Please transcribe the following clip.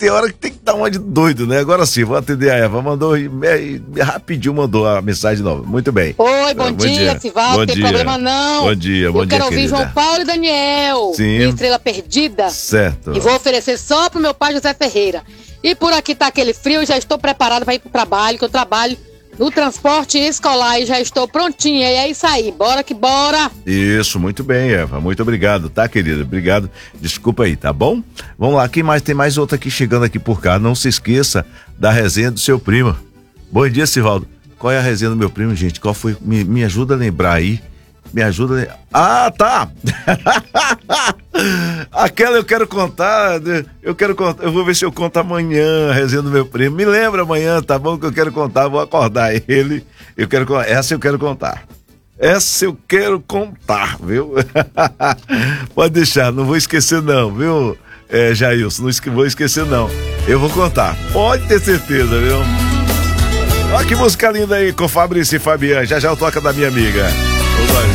tem hora que tem que dar uma de doido, né? Agora sim, vou atender a Eva. Mandou rapidinho, mandou a mensagem nova. Muito bem. Oi, bom dia, Sivaldo. Não tem problema não. Bom dia, Eu quero ouvir querida. João Paulo e Daniel. Sim. Minha Estrela Perdida. Certo. E vou oferecer só pro meu pai José Ferreira. E por aqui tá aquele frio, já estou preparada para ir pro trabalho, que eu trabalho no transporte escolar e já estou prontinha. E é isso aí, bora que bora. Isso, muito bem, Eva. Muito obrigado, tá, querida? Obrigado. Desculpa aí, tá bom? Vamos lá, quem mais? Tem mais outra aqui chegando aqui por cá. Não se esqueça da resenha do seu primo. Bom dia, Sivaldo. Qual é a resenha do meu primo, gente? Qual foi? Me ajuda a lembrar aí. Me ajuda a lembrar. Ah, tá! Aquela eu quero contar. Eu vou ver se eu conto amanhã a resenha do meu primo. Me lembra amanhã, tá bom? Que eu quero contar. Vou acordar ele. Essa eu quero contar. Essa eu quero contar, viu? Pode deixar, não vou esquecer não, viu, Jailson? Não vou esquecer não. Eu vou contar. Pode ter certeza, viu? Olha que música linda aí com Fabrício e Fabiano. Já já eu toco da minha amiga.